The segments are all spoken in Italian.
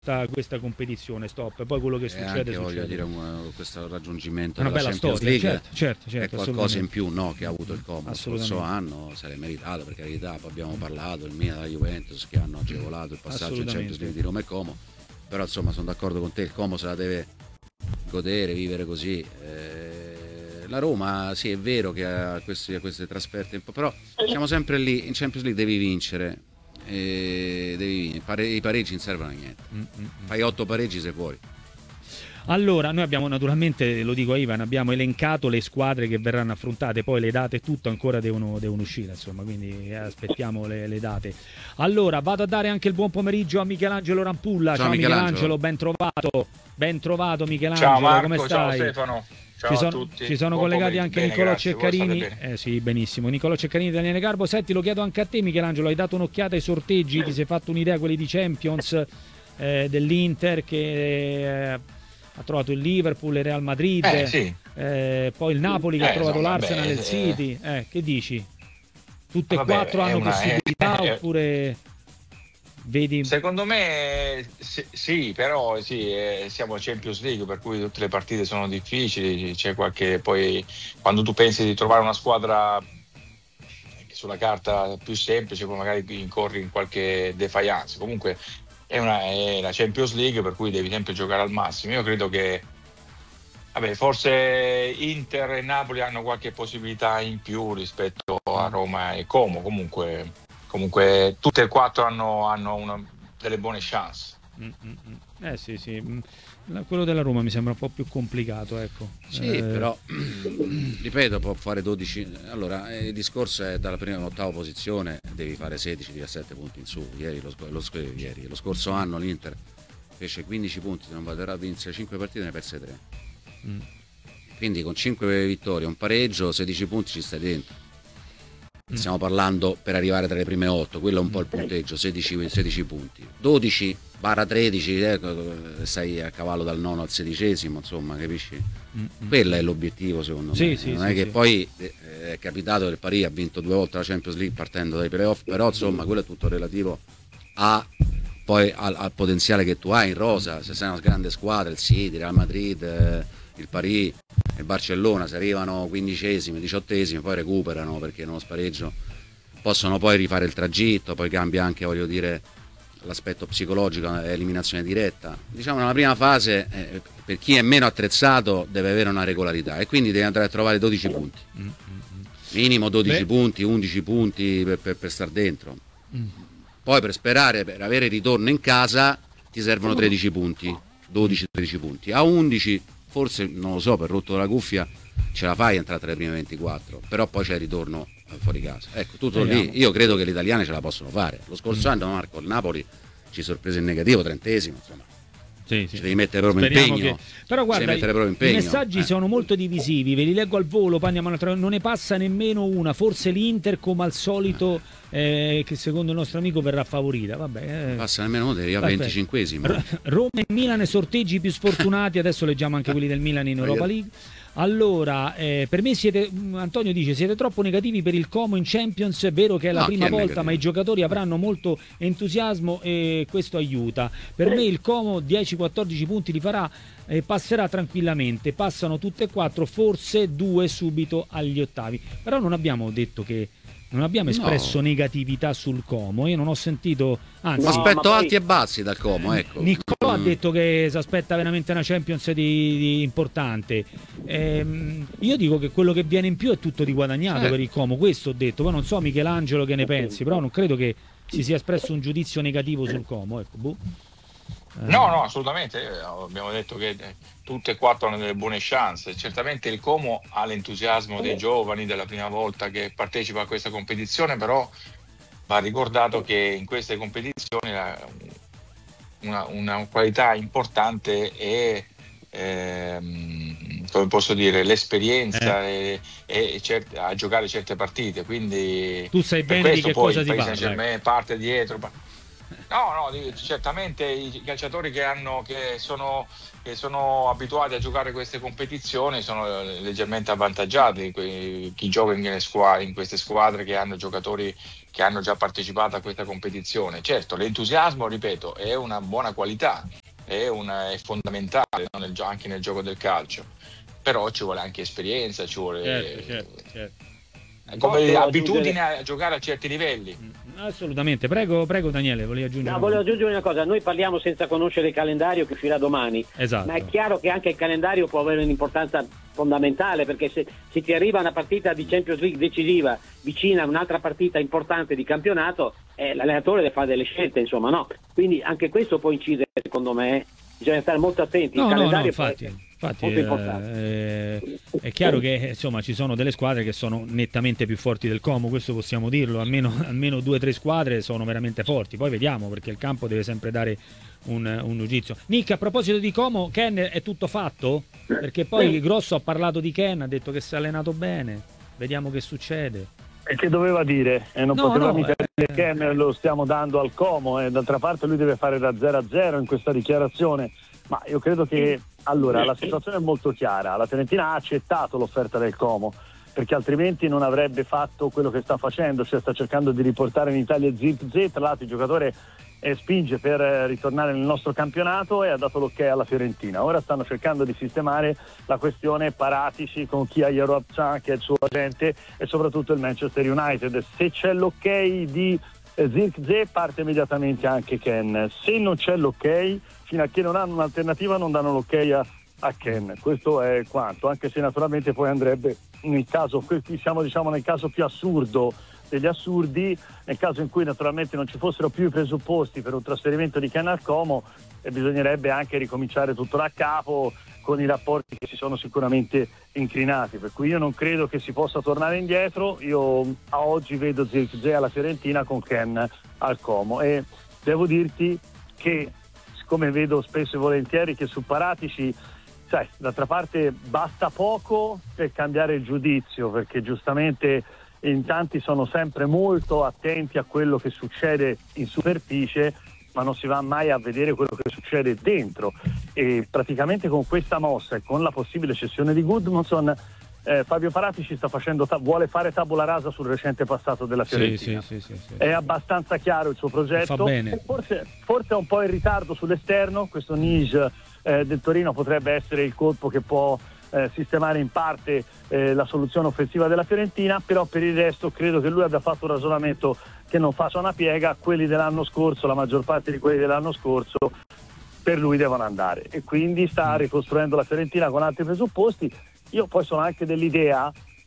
questa competizione, stop. Poi quello che succede anche, succede. voglio dire, questo raggiungimento Una della bella Champions storia, League certo, è qualcosa in più, no, che ha avuto il Como lo scorso anno, se l'è meritato, per carità. Poi abbiamo parlato il Milan e la Juventus che hanno agevolato il passaggio in Champions League di Roma e Como, però insomma sono d'accordo con te, il Como se la deve godere, vivere così. La Roma, sì, è vero che ha queste trasferte, però siamo sempre lì, in Champions League devi vincere, i pareggi non servono a niente. Fai 8 pareggi, sei fuori. Allora, noi abbiamo naturalmente, lo dico a Ivan, abbiamo elencato le squadre che verranno affrontate, poi le date tutto ancora devono uscire, insomma, quindi aspettiamo le date. Allora, vado a dare anche il buon pomeriggio a Michelangelo Rampulla. Ciao Michelangelo, ben trovato Michelangelo, ciao Marco, come stai? Ciao Stefano. Ciao a tutti. Ci sono collegati anche bene, Nicolò grazie. Ceccarini. Sì, benissimo. Nicolò Ceccarini, Daniele Garbo. Senti, lo chiedo anche a te, Michelangelo. Hai dato un'occhiata ai sorteggi? Ti sei fatto un'idea quelli di Champions dell'Inter che ha trovato il Liverpool, il Real Madrid, sì. Poi il Napoli che ha trovato l'Arsenal e il City. Che dici? Tutte e quattro hanno possibilità oppure... Vedi? Secondo me sì, però siamo a Champions League, per cui tutte le partite sono difficili, c'è poi quando tu pensi di trovare una squadra sulla carta più semplice, poi magari incorri in qualche defiance. Comunque è la Champions League, per cui devi sempre giocare al massimo. Io credo che forse Inter e Napoli hanno qualche possibilità in più rispetto a Roma e Como. Comunque tutte e quattro hanno delle buone chance. Sì. Quello della Roma mi sembra un po' più complicato, ecco. Sì, però ripeto, può fare 12. Allora, il discorso è dalla prima all'ottava posizione devi fare 16-17 punti in su. Lo scorso anno l'Inter fece 15 punti, non baterà a vincere 5 partite, ne perse 3. Quindi con 5 vittorie, un pareggio, 16 punti ci stai dentro. Stiamo parlando per arrivare tra le prime 8, quello è un po' il punteggio, 16 punti. 12-13, stai a cavallo dal 9 al 16esimo, insomma, capisci? Quello è l'obiettivo, secondo me. Non è che poi è capitato che il Paris ha vinto 2 volte la Champions League partendo dai playoff, però insomma quello è tutto relativo poi al potenziale che tu hai in rosa. Se sei una grande squadra, il City, il Real Madrid, il Paris, il Barcellona, se arrivano 15esimi, 18esimi, poi recuperano perché nello spareggio possono poi rifare il tragitto, poi cambia anche, voglio dire, l'aspetto psicologico, eliminazione diretta. Diciamo nella prima fase per chi è meno attrezzato deve avere una regolarità e quindi deve andare a trovare 12 punti. Minimo 12 punti, 11 punti per star dentro. Poi per sperare, per avere ritorno in casa ti servono 13 punti, 12-13 punti. A 11 forse, non lo so, per rotto della cuffia ce la fai a entrare tra le prime 24, però poi c'è il ritorno fuori casa. Ecco, tutto lì. Io credo che gli italiani ce la possono fare. Lo scorso anno, Marco, il Napoli ci sorprese in negativo, 30esimo, insomma. Ci devi mettere proprio impegno. Però guarda, i messaggi sono molto divisivi, ve li leggo al volo, poi andiamo non ne passa nemmeno una, forse l'Inter come al solito che secondo il nostro amico verrà favorita. Vabbè, passa nemmeno uno, arriva a 25esimo. Roma e Milan sorteggi più sfortunati, adesso leggiamo anche quelli del Milan in Europa League. Allora, per me Antonio dice siete troppo negativi per il Como in Champions, è vero che è la prima volta, ma i giocatori avranno molto entusiasmo e questo aiuta. Per me il Como 10-14 punti li farà e passerà tranquillamente, passano tutte e quattro, forse 2 subito agli ottavi. Però non abbiamo detto che non abbiamo espresso negatività sul Como, io non ho sentito, anzi, aspetto alti e bassi dal Como, ecco. Niccolò ha detto che si aspetta veramente una Champions di importante. Io dico che quello che viene in più è tutto di guadagnato per il Como, questo ho detto. Poi non so Michelangelo che ne pensi, però non credo che si sia espresso un giudizio negativo sul Como, ecco. No, assolutamente. Abbiamo detto che tutte e quattro hanno delle buone chance. Certamente il Como ha l'entusiasmo dei giovani della prima volta che partecipa a questa competizione, però va ricordato che in queste competizioni una qualità importante è come posso dire, l'esperienza a giocare certe partite. Quindi tu sai per bene di questo che poi cosa il si Paris parla, Saint-Germain parte dietro. Certamente i calciatori che sono abituati a giocare queste competizioni sono leggermente avvantaggiati, chi gioca in queste squadre che hanno giocatori che hanno già partecipato a questa competizione. Certo, l'entusiasmo, ripeto, è una buona qualità, è fondamentale, no, anche nel gioco del calcio, però ci vuole anche esperienza, ci vuole certo. come abitudine a giocare a certi livelli. Assolutamente, prego Daniele, volevi aggiungere? Volevo aggiungere una cosa, noi parliamo senza conoscere il calendario che uscirà domani, esatto. Ma è chiaro che anche il calendario può avere un'importanza fondamentale, perché se ti arriva una partita di Champions League decisiva vicina a un'altra partita importante di campionato, l'allenatore deve fare delle scelte, insomma, no? Quindi anche questo può incidere, secondo me, bisogna stare molto attenti. Il calendario infatti molto importante. È chiaro che insomma ci sono delle squadre che sono nettamente più forti del Como, questo possiamo dirlo, almeno 2 o 3 squadre sono veramente forti, poi vediamo, perché il campo deve sempre dare un giudizio. Nick, a proposito di Como, Ken, è tutto fatto? Perché poi Grosso ha parlato di Ken, ha detto che si è allenato bene, vediamo che succede. E che doveva dire? Non poteva mica dire Ken lo stiamo dando al Como, d'altra parte lui deve fare da 0-0 in questa dichiarazione. Ma io credo che, allora, la situazione è molto chiara. La Fiorentina ha accettato l'offerta del Como, perché altrimenti non avrebbe fatto quello che sta facendo, cioè sta cercando di riportare in Italia Zirkzee. Tra l'altro il giocatore spinge per ritornare nel nostro campionato e ha dato l'ok alla Fiorentina. Ora stanno cercando di sistemare la questione Paratici con Kia Yarobcan, che è il suo agente, e soprattutto il Manchester United. Se c'è l'ok di Zirkzee parte immediatamente anche Ken. Se non c'è l'ok, fino a che non hanno un'alternativa non danno l'ok a Ken. Questo è quanto, anche se naturalmente poi andrebbe nel caso, qui siamo nel caso più assurdo degli assurdi, nel caso in cui naturalmente non ci fossero più i presupposti per un trasferimento di Ken al Como, bisognerebbe anche ricominciare tutto da capo, con i rapporti che si sono sicuramente incrinati, per cui io non credo che si possa tornare indietro. Io a oggi vedo Zirkzee alla Fiorentina con Ken al Como, e devo dirti che, siccome vedo spesso e volentieri che su Paratici, sai, d'altra parte basta poco per cambiare il giudizio, perché giustamente in tanti sono sempre molto attenti a quello che succede in superficie, ma non si va mai a vedere quello che succede dentro. E praticamente con questa mossa e con la possibile cessione di Gudmundsson, Fabio Paratici vuole fare tabula rasa sul recente passato della Fiorentina. Sì. È abbastanza chiaro il suo progetto. Fa bene. Forse è un po' in ritardo sull'esterno. Questo Nij del Torino potrebbe essere il colpo che può sistemare in parte la soluzione offensiva della Fiorentina, però per il resto credo che lui abbia fatto un ragionamento che non faccia una piega. Quelli dell'anno scorso, la maggior parte di quelli dell'anno scorso per lui devono andare, e quindi sta ricostruendo la Fiorentina con altri presupposti. Io poi sono anche dell'idea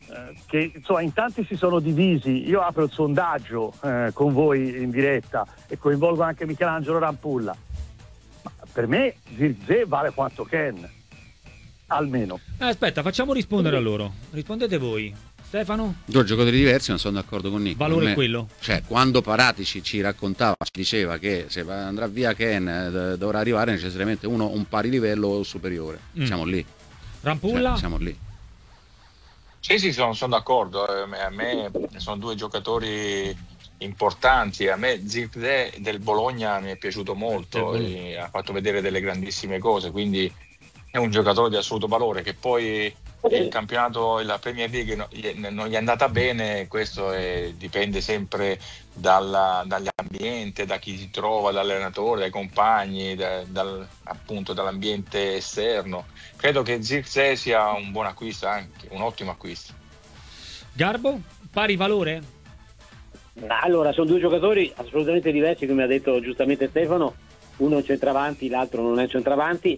che insomma in tanti si sono divisi. Io apro il sondaggio con voi in diretta e coinvolgo anche Michelangelo Rampulla, ma per me Zirkzee vale quanto Ken, almeno. Aspetta, facciamo rispondere a loro. Rispondete voi. Stefano? 2 giocatori diversi, non sono d'accordo con Nick. Valore è quello? Cioè, quando Paratici ci raccontava, ci diceva che se andrà via Ken dovrà arrivare necessariamente uno un pari livello o superiore. Siamo lì. Rampulla? Siamo lì. Sì, sono d'accordo. A me sono 2 giocatori importanti. A me Zirkzee del Bologna mi è piaciuto molto, ha fatto vedere delle grandissime cose, quindi è un giocatore di assoluto valore. Che poi il campionato, la Premier League non gli è andata bene, questo dipende sempre dall'ambiente, da chi si trova, dall'allenatore, dai compagni, appunto dall'ambiente esterno. Credo che Zirkzee sia un buon acquisto, anche un ottimo acquisto. Garbo, pari valore? Allora, sono 2 giocatori assolutamente diversi, come ha detto giustamente Stefano. Uno è un centravanti, l'altro non è un centravanti.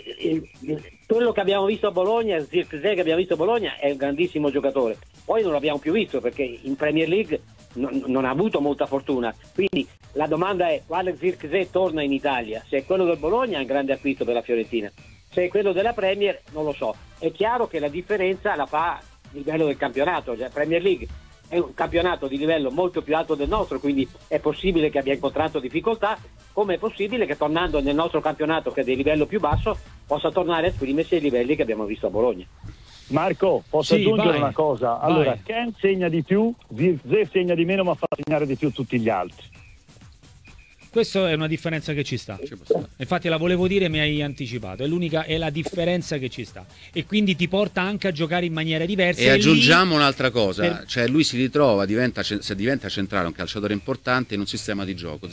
Quello che abbiamo visto a Bologna, Zirkzee che abbiamo visto a Bologna, è un grandissimo giocatore. Poi non l'abbiamo più visto perché in Premier League non ha avuto molta fortuna. Quindi la domanda è: quale Zirkzee torna in Italia? Se è quello del Bologna è un grande acquisto per la Fiorentina, se è quello della Premier non lo so. È chiaro che la differenza la fa il livello del campionato. La Premier League è un campionato di livello molto più alto del nostro, quindi è possibile che abbia incontrato difficoltà, come è possibile che tornando nel nostro campionato, che è di livello più basso, possa tornare a esprimersi ai livelli che abbiamo visto a Bologna. Marco, posso aggiungere una cosa? Allora, Ken segna di più, Zirkzee segna di meno, ma fa segnare di più tutti gli altri. Questa è una differenza che ci sta. Infatti la volevo dire, mi hai anticipato. È la differenza che ci sta. E quindi ti porta anche a giocare in maniera diversa. E aggiungiamo un'altra cosa, cioè lui si ritrova, se diventa centrale, un calciatore importante in un sistema di gioco.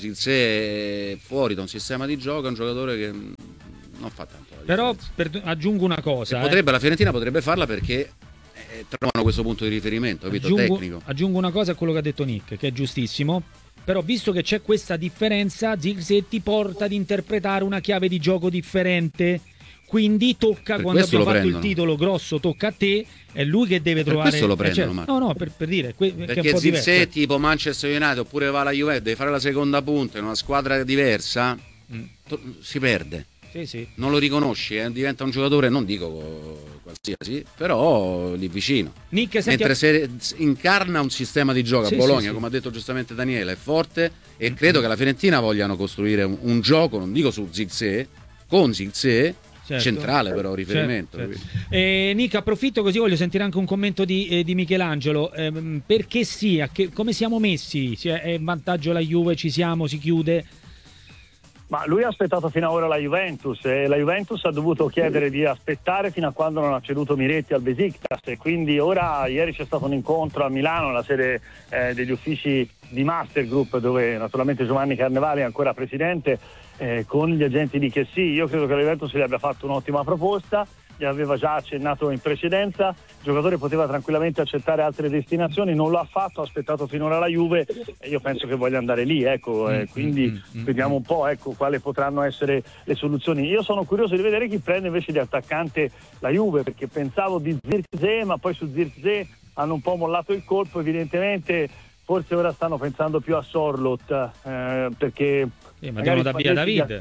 Se fuori da un sistema di gioco è un giocatore che non fa tanto. Però aggiungo una cosa. La Fiorentina potrebbe farla perché trovano questo punto di riferimento, capito? Tecnico. Aggiungo una cosa a quello che ha detto Nick, che è giustissimo. Però visto che c'è questa differenza, Zirkzee ti porta ad interpretare una chiave di gioco differente. Quindi tocca, quando abbiamo fatto il titolo grosso, tocca a te, è lui che deve trovare. Questo lo prendono, No, per dire perché Zirkzee tipo Manchester United oppure va alla Juventus, deve fare la seconda punta in una squadra diversa, si perde. Sì. Non lo riconosci, diventa un giocatore, non dico qualsiasi, però lì vicino. Nick, mentre se incarna un sistema di gioco a Bologna, come ha detto giustamente Daniele, è forte, e credo che la Fiorentina vogliano costruire un gioco, non dico su Zirkzee, con Zirkzee, centrale però riferimento. Nick, approfitto così voglio sentire anche un commento di Michelangelo, perché come siamo messi? È in vantaggio la Juve, si chiude? Ma lui ha aspettato fino ad ora la Juventus, e la Juventus ha dovuto chiedere di aspettare fino a quando non ha ceduto Miretti al Besiktas, e quindi ieri c'è stato un incontro a Milano, la sede degli uffici di Master Group, dove naturalmente Giovanni Carnevali è ancora presidente, con gli agenti di Chessy. Io credo che la Juventus gli abbia fatto un'ottima proposta, gli aveva già accennato in precedenza, il giocatore poteva tranquillamente accettare altre destinazioni, non lo ha fatto, ha aspettato finora la Juve, e io penso che voglia andare lì, quindi vediamo un po' quali potranno essere le soluzioni. Io sono curioso di vedere chi prende invece di attaccante la Juve, perché pensavo di Zirkzee, ma poi su Zirkzee hanno un po' mollato il colpo, evidentemente forse ora stanno pensando più a Sorloth, perché ma devono da via David.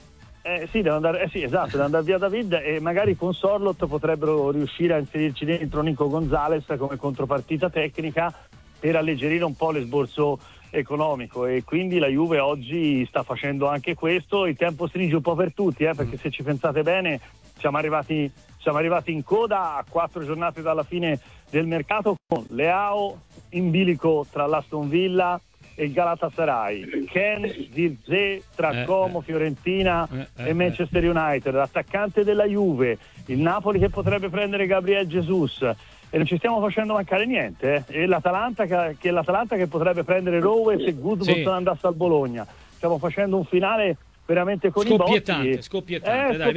Deve andare via David, e magari con Sorloth potrebbero riuscire a inserirci dentro Nico Gonzalez come contropartita tecnica per alleggerire un po' l'esborso economico, e quindi la Juve oggi sta facendo anche questo. Il tempo stringe un po' per tutti, perché se ci pensate bene siamo arrivati in coda a 4 giornate dalla fine del mercato, con Leao in bilico tra l'Aston Villa e il Galatasaray, Ken, Zirkzee tra Como, Fiorentina e Manchester United, l'attaccante della Juve, il Napoli che potrebbe prendere Gabriel Jesus, e non ci stiamo facendo mancare niente, e l'Atalanta che potrebbe prendere Rowe se Goodmanson andasse al Bologna. Stiamo facendo un finale veramente con scoppiettante, dai,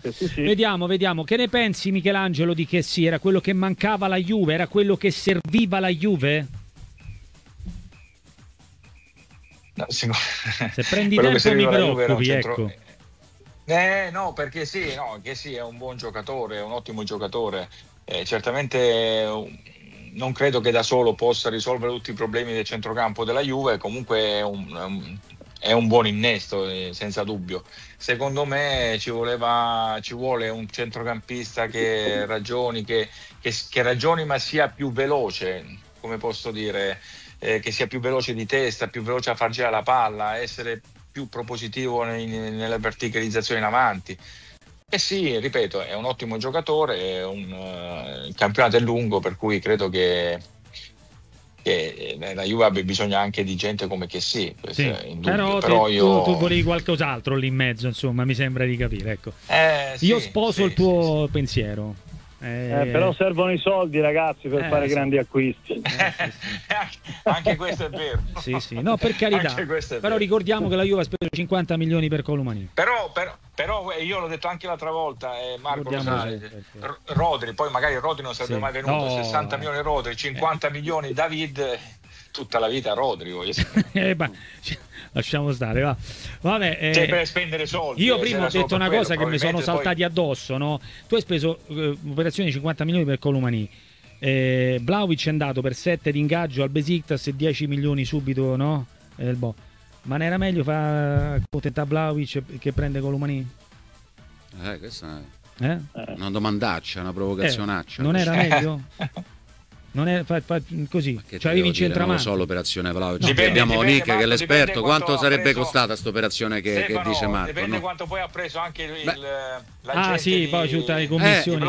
vediamo. Che ne pensi, Michelangelo, di Chessy? Era quello che mancava alla Juve? Era quello che serviva alla Juve? No, se prendi tempo mi preoccupi, ecco. No, perché Chessy è un buon giocatore, è un ottimo giocatore. Certamente non credo che da solo possa risolvere tutti i problemi del centrocampo della Juve, comunque è un buon innesto, senza dubbio. Secondo me ci vuole un centrocampista che ragioni ma sia più veloce, come posso dire, che sia più veloce di testa, più veloce a far girare la palla, essere più propositivo nella verticalizzazione in avanti. Sì, ripeto, è un ottimo giocatore, il campionato è lungo, per cui credo che la Juve abbia bisogno anche di gente come Chessy. Però tu volevi qualcos'altro lì in mezzo, insomma, mi sembra di capire, ecco. Io sposo il tuo pensiero. Però servono i soldi, ragazzi, per fare grandi acquisti. Anche questo è vero. Sì, no, per carità. Però ricordiamo che la Juve ha speso 50 milioni per Colomani. Però io l'ho detto anche l'altra volta, Marco lo sa, Rodri, poi magari Rodri non sarebbe mai venuto, 60 milioni Rodri, 50 milioni David, tutta la vita Rodri, lasciamo stare, va. Vabbè, per spendere soldi. Io prima ho detto una cosa che mi sono saltati addosso, no? Tu hai speso operazioni 50 milioni per Colomani, Vlahovic è andato per 7 di ingaggio al Besiktas e 10 milioni subito, no? Ma non era meglio accontentare Vlahovic che prende Colomani? Questa è una domandaccia, una provocazionaccia. Non era meglio? Non è così, cioè avevi in centravanti. Non lo so l'operazione Vlahovic, abbiamo Nick che è l'esperto. Quanto sarebbe costata questa operazione che dice Marco? Dipende quanto poi ha preso anche l'agente poi tutte le commissioni.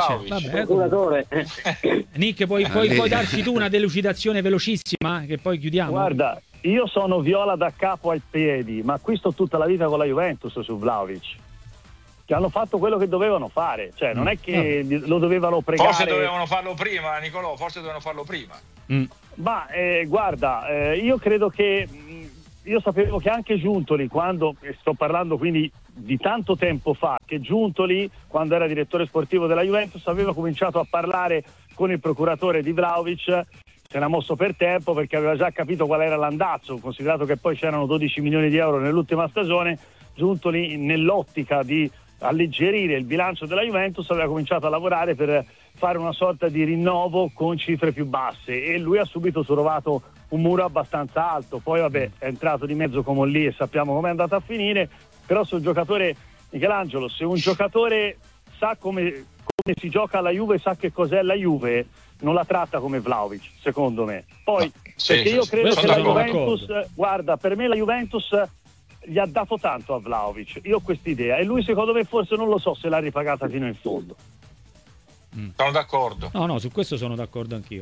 Nick, puoi darci tu una delucidazione velocissima che poi chiudiamo? Guarda, Io sono viola da capo ai piedi, ma qui sto tutta la vita con la Juventus su Vlahovic, che hanno fatto quello che dovevano fare, cioè non è che lo dovevano pregare. Forse dovevano farlo prima, Nicolò, forse dovevano farlo prima. Ma guarda, io credo che io sapevo che anche Giuntoli, quando sto parlando quindi di tanto tempo fa, che Giuntoli, quando era direttore sportivo della Juventus, aveva cominciato a parlare con il procuratore di Vlahovic. Se n'ha mosso per tempo perché aveva già capito qual era l'andazzo, considerato che poi c'erano 12 milioni di euro nell'ultima stagione. Giuntoli, nell'ottica di alleggerire il bilancio della Juventus, aveva cominciato a lavorare per fare una sorta di rinnovo con cifre più basse, e lui ha subito trovato un muro abbastanza alto. Poi vabbè, è entrato di mezzo Comolli e sappiamo com'è andata a finire. Però sul giocatore, Michelangelo, se un giocatore sa come si gioca alla Juve, sa che cos'è la Juve, non la tratta come Vlahovic, secondo me. Poi perché io credo che la Juventus, guarda, per me la Juventus gli ha dato tanto a Vlahovic, io ho quest'idea, e lui secondo me forse non lo so se l'ha ripagata fino in fondo. Sono d'accordo. No, su questo sono d'accordo anch'io.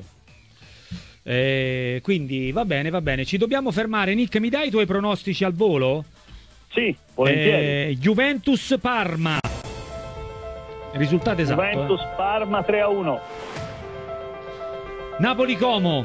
Quindi va bene, ci dobbiamo fermare. Nick, mi dai i tuoi pronostici al volo? Sì, volentieri. Juventus-Parma, risultato esatto. Juventus-Parma 3-1. Napoli-Como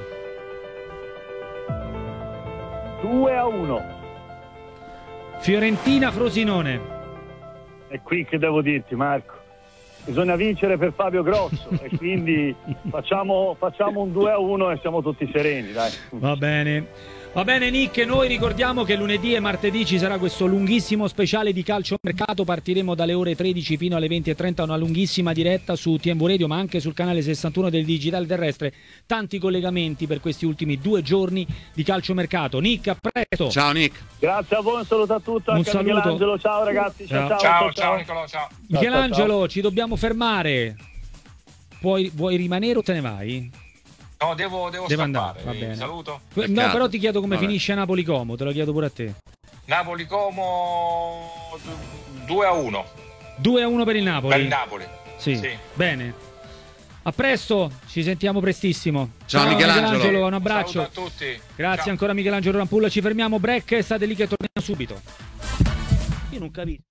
2-1. Fiorentina-Frosinone. È qui che devo dirti, Marco, bisogna vincere per Fabio Grosso e quindi facciamo un 2-1 e siamo tutti sereni, dai. Va bene Nick, noi ricordiamo che lunedì e martedì ci sarà questo lunghissimo speciale di calciomercato, partiremo dalle ore 13 fino alle 20:30, una lunghissima diretta su TMV Radio ma anche sul canale 61 del digitale terrestre, tanti collegamenti per questi ultimi 2 giorni di calciomercato. Nick, a presto. Ciao Nick. Grazie a voi, un saluto a tutti, anche a Michelangelo, ciao ragazzi, ciao Nicolò, ciao. Michelangelo, ci dobbiamo fermare, vuoi rimanere o te ne vai? No, devo scappare. Andare, va bene. Saluto. No, però ti chiedo come finisce Napoli-Como, te lo chiedo pure a te. Napoli-Como 2-1. 2-1 per il Napoli. Per il Napoli. Sì. Bene. A presto, ci sentiamo prestissimo. Ciao Michelangelo, un abbraccio. Saluto a tutti. Grazie ancora Michelangelo Rampulla, ci fermiamo, break, state lì che torniamo subito. Io non capisco.